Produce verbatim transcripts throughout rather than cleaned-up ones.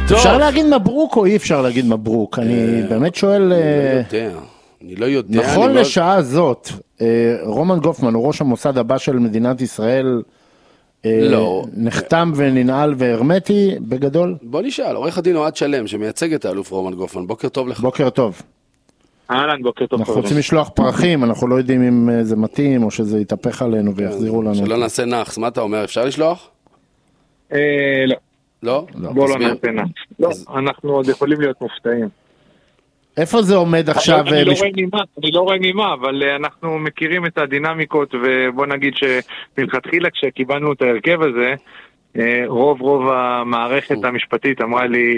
אפשר להגיד מברוק או אי אפשר להגיד מברוק? אני באמת שואל... אני לא יודע. נכון לשעה זאת, רומן גופמן הוא ראש המוסד הבא של מדינת ישראל, לא. נחתם וננעל והרמטי בגדול? בוא נשאל, עורך הדין אוהד שלם שמייצג את האלוף רומן גופמן, בוקר טוב לך. בוקר טוב. אהלן, בוקר טוב. אנחנו רוצים לשלוח פרחים, אנחנו לא יודעים אם זה מתאים או שזה יתהפך עלינו ויחזירו לנו. שלא נעשה נחס, מה אתה אומר, אפשר לשלוח? אה, לא. לא? בוא לא נעשה נחס. לא, אנחנו עוד יכולים להיות מופתעים. איפה זה עומד עכשיו? אני לא רואה ממה, אני לא רואה ממה, אבל אנחנו מכירים את הדינמיקות, ובוא נגיד שמלכתחילה כשקיבלנו את ההרכב הזה, רוב רוב המערכת המשפטית אמרה לי,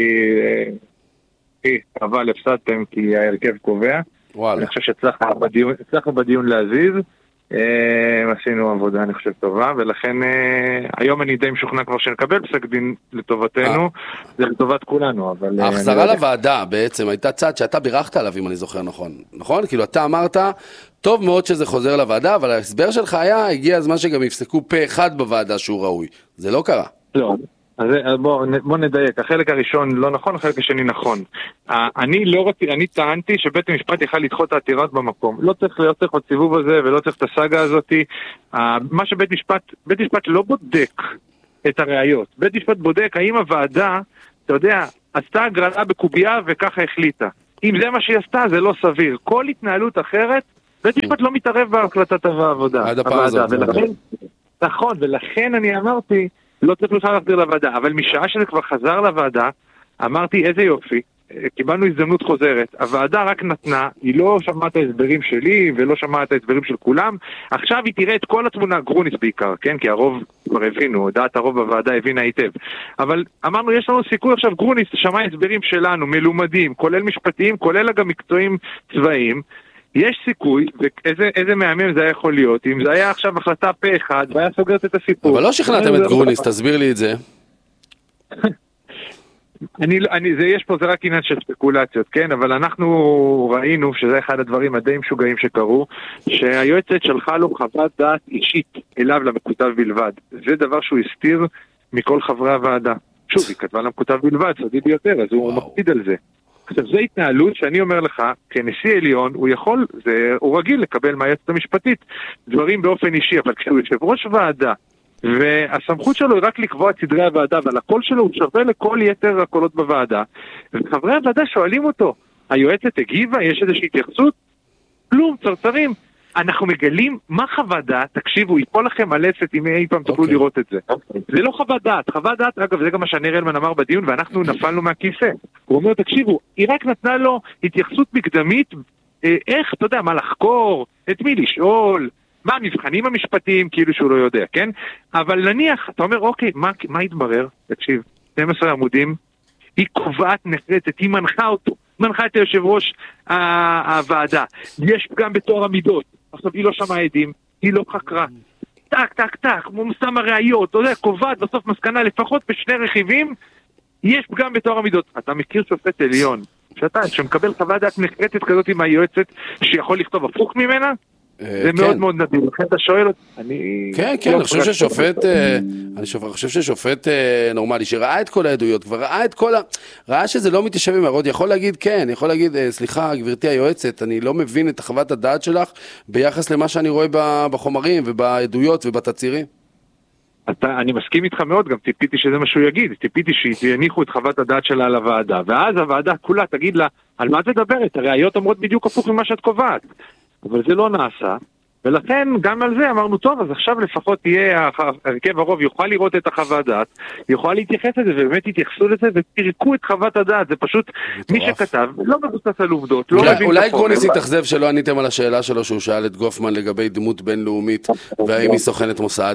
אבל הפסדתם כי ההרכב קובע. אני חושב שהצלחנו בדיון להזיז, עשינו עבודה אני חושב טובה, ולכן היום אני די משוכנע כבר שנקבל פסק דין לטובתנו, זה לטובת כולנו. ההחזרה לוועדה בעצם הייתה צד שאתה בירכת עליו אם אני זוכר נכון, נכון? כאילו אתה אמרת טוב מאוד שזה חוזר לוועדה, אבל ההסבר שלך היה הגיע הזמן שגם יפסקו פה אחד בוועדה שהוא ראוי, זה לא קרה. לא, אז בוא, בוא נדייק, החלק הראשון לא נכון, החלק השני נכון. אני לא רציתי, אני טענתי שבית המשפט יכל לדחות את העתירות במקום. לא צריך, לא צריך עוד סיבוב הזה ולא צריך את הסאגה הזאת. מה שבית משפט, בית משפט לא בודק את הראיות. בית משפט בודק האם הוועדה, אתה יודע, עשתה הגרלה בקוביה וככה החליטה. אם זה מה שהיא עשתה, זה לא סביר. כל התנהלות אחרת, בית משפט לא מתערב בהחלטת העבודה. עד הפעם הזאת. ולכן, נכון, ולכן אני אמרתי, לא צריך בכלל להחזיר לוועדה, אבל משעה שזה כבר חזר לוועדה, אמרתי איזה יופי, קיבלנו הזדמנות חוזרת, הוועדה רק נתנה, היא לא שמעה את ההסברים שלי, ולא שמעה את ההסברים של כולם, עכשיו היא תראה את כל התמונה, גרוניס בעיקר, כן, כי הרוב כבר הבינו, דעת הרוב בוועדה הבינה היטב, אבל אמרנו יש לנו סיכוי עכשיו, גרוניס שמע הסברים שלנו, מלומדים, כולל משפטיים, כולל גם מקצועים צבאיים, יש סיכוי, ואיזה איזה מהמם זה היה יכול להיות, אם זה היה עכשיו החלטה פה אחד, והיה סוגרת את הסיפור. אבל לא שכנעתם את גרוניס, תסביר לי את זה. אני, אני, זה יש פה, זה רק עניין של ספקולציות, כן? אבל אנחנו ראינו, שזה אחד הדברים הדי משוגעים שקרו, שהיועצת שלחה לו חוות דעת אישית אליו למקוטב בלבד. זה דבר שהוא הסתיר מכל חברי הוועדה. שוב, היא כתבה למקוטב בלבד, סודי ביותר, אז הוא מקפיד על זה. עכשיו, זו התנהלות שאני אומר לך, כנשיא עליון, הוא יכול, זה, הוא רגיל לקבל מהיועצת המשפטית דברים באופן אישי, אבל כשהוא יושב ראש ועדה, והסמכות שלו היא רק לקבוע את סדרי הוועדה, אבל הקול שלו הוא שווה לכל יתר הקולות בוועדה, וחברי הוועדה שואלים אותו, היועצת הגיבה, יש איזושהי התייחסות? כלום, צרצרים. אנחנו מגלים מה חוות דעת, תקשיבו, ייפול לכם על עצת אם אי פעם תוכלו לראות את זה. זה לא חוות דעת, חוות דעת, אגב, זה גם מה שניר אלמן אמר בדיון, ואנחנו נפלנו מהכיסא. הוא אומר, תקשיבו, היא רק נתנה לו התייחסות מקדמית, איך, אתה יודע, מה לחקור, את מי לשאול, מה המבחנים המשפטיים, כאילו שהוא לא יודע, כן? אבל נניח, אתה אומר, אוקיי, מה, מה יתברר? תקשיב, שנים עשר עמודים, היא קובעת נחרצת, היא מנחה אותו, מנחה את היושב ראש הוועדה, יש פגם בתואר המידות, עכשיו היא לא שמעה עדים, היא לא חקרה, טק, טק, טק, מושם הראיות, אתה יודע, קובעת בסוף מסקנה, לפחות בשני רכיבים, יש פגם בתואר המידות. אתה מכיר שופט עליון, שאתה, שמקבל חוות דעת נחרצת כזאת עם היועצת, שיכול לכתוב הפוך ממנה? זה מאוד מאוד נדיר, לכן אתה שואל אותי, אני... כן, כן, אני חושב ששופט, אני חושב ששופט נורמלי, שראה את כל העדויות, כבר ראה את כל ה... ראה שזה לא מתיישב עם הרוד, יכול להגיד כן, יכול להגיד, סליחה, גברתי היועצת, אני לא מבין את חוות הדעת שלך, ביחס למה שאני רואה בחומרים, ובעדויות, ובתצהירים. אני מסכים איתך מאוד, גם טיפיתי שזה מה שהוא יגיד, טיפיתי שיניחו את חוות הדעת שלה על הוועדה, ואז הוועדה כולה תגיד לה, על מה תדברת? הראיות אומרות בדיוק הפוך ממה שאת קובעת. אבל זה לא נעשה, ולכן גם על זה אמרנו, טוב, אז עכשיו לפחות תהיה, הרכב הרוב יוכל לראות את החוות דעת, יוכל להתייחס לזה, ובאמת יתייחסו לזה, ותרקו את חוות הדעת, זה פשוט מי שכתב, לא מבוסס על עובדות, לא מבין... אולי גרוניס יתאכזב שלא עניתם על השאלה שלו, שהוא שאל את גופמן לגבי דמות בינלאומית, והאם היא סוכנת מוסד?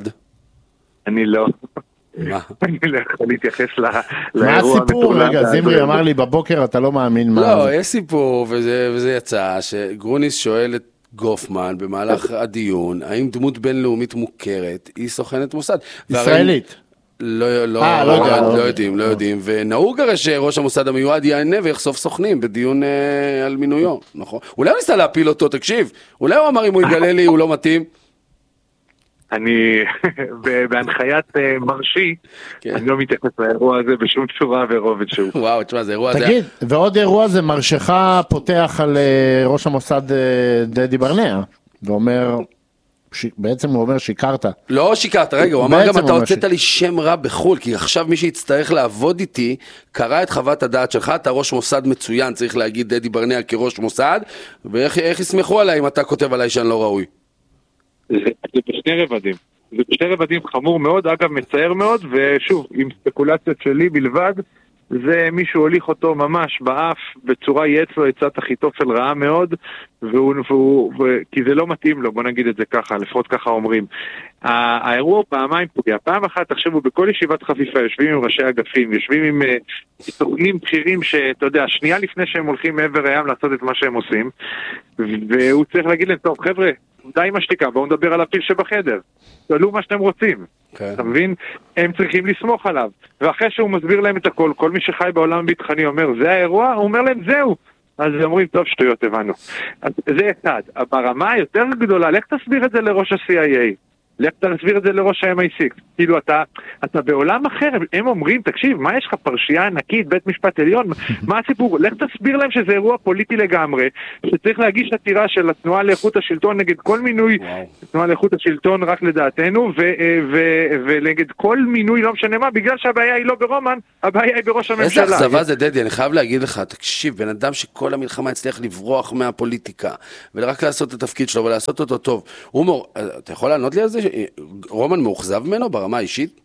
אני לא... מה? אני לא יכול להתייחס לאירוע המטורלל. מה הסיפור? רגע, זמרי אמר לי בבוקר, אתה לא מאמין מה... לא, יש סיפור, וזה יצא, שגרוניס שואל את גופמן במהלך הדיון, האם דמות בינלאומית מוכרת היא סוכנת מוסד? ישראלית. לא, לא, לא יודעים, לא יודעים, ונהוג הרי שראש המוסד המיועד יענה ויחשוף סוכנים בדיון על מינויו, נכון? אולי הוא ניסה להפיל אותו, תקשיב, אולי הוא אמר אם הוא יגלה לי הוא לא מתאים? אני, בהנחיית מרשי, אני לא מתייחס לאירוע הזה בשום צורה ורובד שהוא. וואו, תשמע, זה אירוע... תגיד, ועוד אירוע זה מרשך פותח על ראש המוסד דדי ברנע, ואומר, בעצם הוא אומר שיקרת. לא שיקרת, רגע, הוא אמר גם אתה הוצאת לי שם רע בחול, כי עכשיו מי שיצטרך לעבוד איתי, קרא את חוות הדעת שלך, אתה ראש מוסד מצוין, צריך להגיד דדי ברנע כראש מוסד, ואיך יסמכו עליי אם אתה כותב עליי שאני לא ראוי? זה, זה בשני רבדים, זה בשני רבדים חמור מאוד, אגב מצער מאוד, ושוב, עם ספקולציות שלי בלבד, זה מישהו הוליך אותו ממש באף, בצורה יעץ לו עצת אחיתופל רעה מאוד, והוא, והוא, והוא, כי זה לא מתאים לו, בוא נגיד את זה ככה, לפחות ככה אומרים. האירוע הוא פעמיים פוגע, פעם אחת תחשבו בכל ישיבת חפיפה, יושבים עם ראשי אגפים, יושבים עם uh, סוכנים בכירים שאתה יודע, שנייה לפני שהם הולכים מעבר הים לעשות את מה שהם עושים, והוא צריך להגיד להם, טוב חבר'ה, די עם השתיקה, בואו נדבר על הפיל שבחדר, תעלו מה שאתם רוצים, אתה מבין? הם צריכים לסמוך עליו, ואחרי שהוא מסביר להם את הכל, כל מי שחי בעולם הביטחוני אומר, זה האירוע, הוא אומר להם, זהו, אז הם אומרים, טוב, שטויות, הבנו. אז זה אחד, ברמה היותר גדולה, לך תסביר את זה לראש ה-סי איי איי, לך תסביר את זה לראש ה-אם איי סיקס, כאילו אתה, אתה בעולם אחר, הם אומרים, תקשיב, מה יש לך פרשייה ענקית, בית משפט עליון, מה הסיפור? לך תסביר להם שזה אירוע פוליטי לגמרי, שצריך להגיש עתירה של התנועה לאיכות השלטון נגד כל מינוי, התנועה לאיכות השלטון רק לדעתנו, ונגד כל מינוי לא משנה מה, בגלל שהבעיה היא לא ברומן, הבעיה היא בראש הממשלה. איזה אכזבה זה דדי, אני חייב להגיד לך, תקשיב, בן אדם שכל המלחמה הצליח לברוח מהפוליטיקה, ורק לעשות את התפקיד שלו ולעשות אותו טוב. הומור, אתה יכול לענות לי על זה? רומן מאוכזב ממנו ברמה האישית?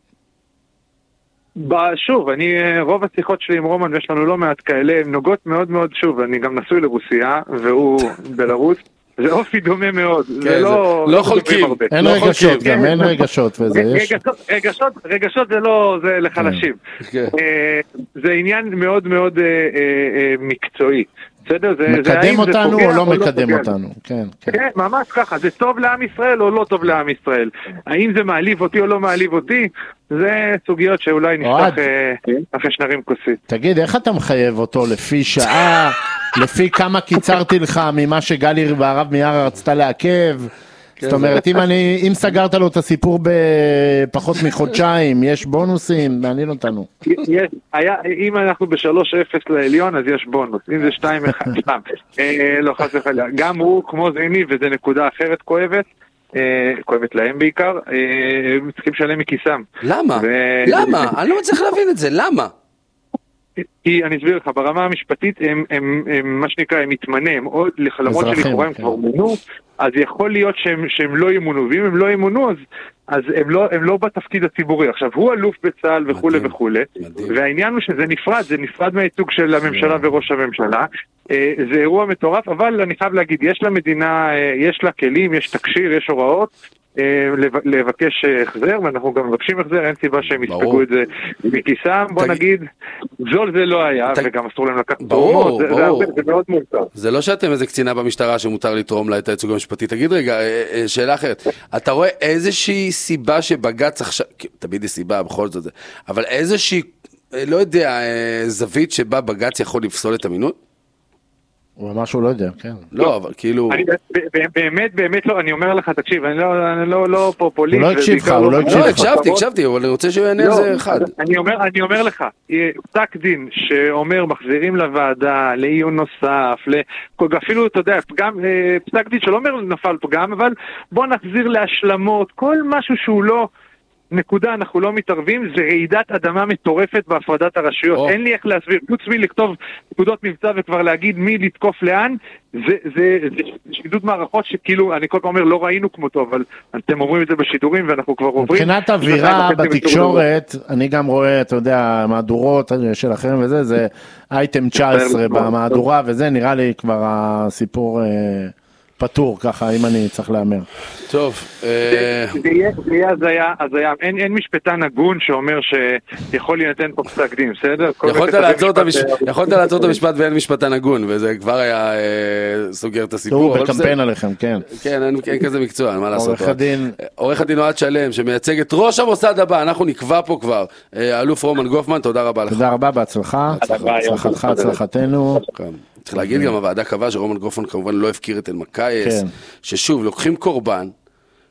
שוב, אני, רוב השיחות שלי עם רומן, ויש לנו לא מעט כאלה, הן נוגעות מאוד מאוד, שוב, אני גם נשוי לרוסיה, והוא בלרוס, זה אופי דומה מאוד, זה לא... לא חולקים, אין רגשות גם, אין רגשות וזה יש... רגשות זה לא, זה לחלשים. זה עניין מאוד מאוד מקצועי. מקדם אותנו או לא מקדם אותנו, כן, כן, ממש ככה, זה טוב לעם ישראל או לא טוב לעם ישראל, האם זה מעליב אותי או לא מעליב אותי, זה סוגיות שאולי נפתח אחרי שנרים כוסית. תגיד, איך אתה מחייב אותו לפי שעה, לפי כמה קיצרתי לך ממה שגלי והרב מיארה רצתה לעכב? זאת אומרת, אם אני, אם סגרת לו את הסיפור בפחות מחודשיים, יש בונוסים, מעניין אותנו. יש, היה, אם אנחנו ב-שלוש אפס לעליון, אז יש בונוס. אם זה שתיים אחת, סתם. לא חס וחלילה. גם הוא, כמו זיני, וזה נקודה אחרת כואבת, כואבת להם בעיקר, הם צריכים לשלם מכיסם. למה? למה? אני לא מצליח להבין את זה, למה? כי אני אסביר לך, ברמה המשפטית הם, הם, הם, מה שנקרא, הם מתמנה, הם עוד, למרות שלכאורה הם כבר מונו, אז יכול להיות שהם, שהם לא ימונו, ואם הם לא ימונו, אז, אז הם, לא, הם לא בתפקיד הציבורי. עכשיו, הוא אלוף בצה"ל וכו' וכו', והעניין הוא שזה נפרד, זה נפרד מהייצוג של הממשלה וראש הממשלה, זה אירוע מטורף, אבל אני חייב להגיד, יש למדינה, יש לה כלים, יש תקשיר, יש הוראות, לבקש החזר, ואנחנו גם מבקשים החזר, אין סיבה שהם יספגו את זה מכיסם, בוא נגיד, זול זה לא היה, וגם אסור להם לקחת תרומות, זה מאוד מורכב. זה לא שאתם איזה קצינה במשטרה שמותר לתרום לה את הייצוג המשפטי, תגיד רגע, שאלה אחרת, אתה רואה איזושהי סיבה שבג"ץ עכשיו, תמיד היא סיבה בכל זאת, אבל איזושהי, לא יודע, זווית שבה בג"ץ יכול לפסול את המינוי? הוא אמר שהוא לא יודע, כן. לא, אבל כאילו... באמת, באמת לא, אני אומר לך, תקשיב, אני לא פופוליסט. הוא לא הקשיב לך, הוא לא הקשיב לך. לא, הקשבתי, הקשבתי, אבל אני רוצה שהוא יענה על זה אחד. אני אומר לך, פסק דין שאומר, מחזירים לוועדה, לעיון נוסף, אפילו, אתה יודע, פסק דין שלא אומר נפל פגם, אבל בוא נחזיר להשלמות, כל משהו שהוא לא... נקודה, אנחנו לא מתערבים, זה רעידת אדמה מטורפת בהפרדת הרשויות. Oh. אין לי איך להסביר, חוץ מלכתוב נקודות מבצע וכבר להגיד מי לתקוף לאן, זה, זה, זה שידוד מערכות שכאילו, אני כל פעם אומר, לא ראינו כמותו, אבל אתם אומרים את זה בשידורים ואנחנו כבר עוברים. מבחינת אווירה בתקשורת, אני גם רואה, אתה יודע, מהדורות שלכם וזה, זה אייטם תשע עשרה במהדורה, וזה נראה לי כבר הסיפור... פטור ככה, אם אני צריך לאמר. טוב. זה יהיה הזיה, אין משפטן הגון שאומר שיכול להינתן פה פסק דין, בסדר? יכולת לעצור את המשפט ואין משפטן הגון, וזה כבר היה סוגר את הסיפור. הוא בקמפיין עליכם, כן. כן, אין כזה מקצוע, מה לעשות? עורך הדין. עורך הדין אוהד שלם, שמייצג את ראש המוסד הבא, אנחנו נקבע פה כבר. אלוף רומן גופמן, תודה רבה לך. תודה רבה, בהצלחה. הצלחתך, הצלחתנו. צריך להגיד גם, הוועדה קבעה שרומן גופמן כמובן לא הפקיר את אלמקייס, ששוב, לוקחים קורבן,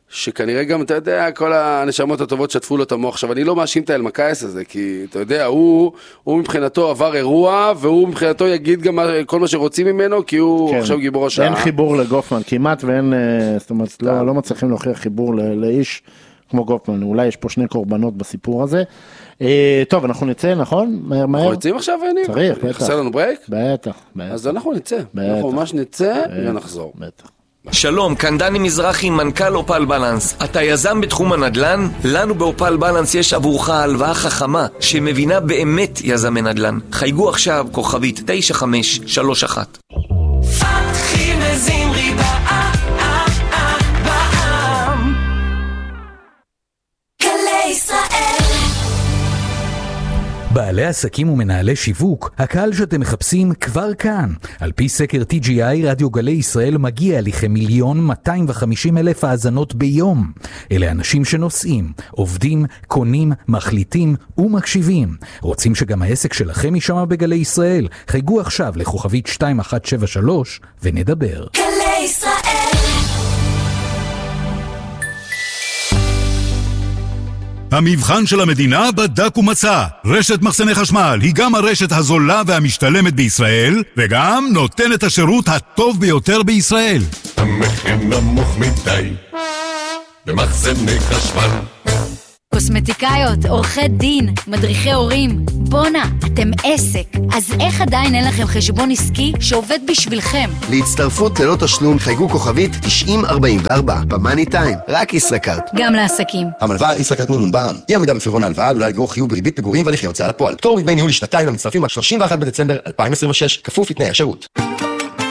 שכנראה גם, אתה יודע, כל הנשמות הטובות שטפו לו את המוח. עכשיו, אני לא מאשים את האלמקייס הזה, כי אתה יודע, הוא, הוא מבחינתו עבר אירוע, והוא מבחינתו יגיד גם כל מה שרוצים ממנו, כי הוא כן. עכשיו גיבור השעה. אין חיבור לגופמן, כמעט ואין, זאת אומרת, לא, לא מצליחים להוכיח חיבור לאיש כמו גופמן. אולי יש פה שני קורבנות בסיפור הזה. טוב, אנחנו נצא, נכון? מהר מהר. אנחנו נצאים עכשיו, ואני? צריך, בטח. חסר לנו ברייק? בטח, בטח. אז אנחנו נצא. אנחנו ממש נצא ונחזור. בטח. שלום, כאן דני מזרחי, מנכ"ל אופל בלנס. אתה יזם בתחום הנדל"ן? לנו באופל בלנס יש עבורך הלוואה חכמה שמבינה באמת יזמי נדל"ן. חייגו עכשיו כוכבית תשע חמש שלוש אחת. פתחי וזמרי בעם גלי ישראל. בעלי עסקים ומנהלי שיווק, הקהל שאתם מחפשים כבר כאן. על פי סקר טי ג'י איי, רדיו גלי ישראל מגיע לכמיליון מאתיים וחמישים אלף האזנות ביום. אלה אנשים שנוסעים, עובדים, קונים, מחליטים ומקשיבים. רוצים שגם העסק שלכם יישמע בגלי ישראל? חייגו עכשיו לכוכבית שתיים אחת שבע שלוש ונדבר. גלי ישראל. המבחן של המדינה בדק ומצא. רשת מחסני חשמל היא גם הרשת הזולה והמשתלמת בישראל, וגם נותנת השירות הטוב ביותר בישראל. המחיר נמוך מדי במחסני חשמל. קוסמטיקאיות, עורכי דין, מדריכי הורים. בונה, אתם עסק. אז איך עדיין אין לכם חשבון עסקי שעובד בשבילכם? להצטרפות ללא תשלום חייגו כוכבית תשעים ארבעים וארבע במאני טיים, רק ישראכרט. גם לעסקים. המלווה ישראכרט נון בע"מ. אי עמידה בפירעון ההלוואה עלולה לגרור חיוב בריבית פיגורים והליכי הוצאה לפועל. פטור מדמי ניהול לשנתיים למצטרפים עד שלושים ואחד בדצמבר אלפיים עשרים ושש, כפוף לתנאי השירות.